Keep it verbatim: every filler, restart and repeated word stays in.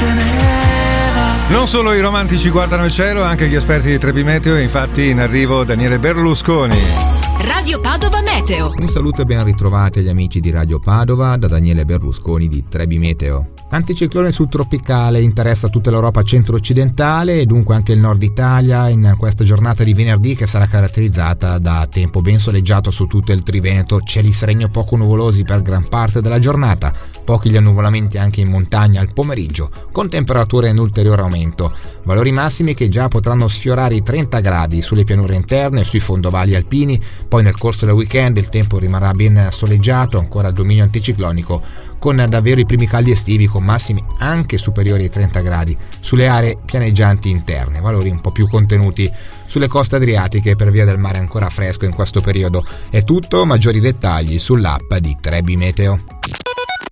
se ne va. Non solo i romantici guardano il cielo, anche gli esperti di Trebi Meteo. Infatti in arrivo Daniele Berlusconi. Radio Padova Meteo. Un saluto e ben ritrovati agli amici di Radio Padova da Daniele Berlusconi di Trebi Meteo. L'anticiclone subtropicale interessa tutta l'Europa centro-occidentale e dunque anche il nord Italia in questa giornata di venerdì, che sarà caratterizzata da tempo ben soleggiato su tutto il Triveneto, cieli sereni poco nuvolosi per gran parte della giornata, pochi gli annuvolamenti anche in montagna al pomeriggio, con temperature in ulteriore aumento, valori massimi che già potranno sfiorare i trenta gradi sulle pianure interne e sui fondovali alpini. Poi nel corso del weekend il tempo rimarrà ben soleggiato, ancora il dominio anticiclonico, con davvero i primi caldi estivi con massimi anche superiori ai trenta gradi sulle aree pianeggianti interne, valori un po' più contenuti sulle coste adriatiche per via del mare ancora fresco in questo periodo. È tutto, maggiori dettagli sull'app di Trebi Meteo.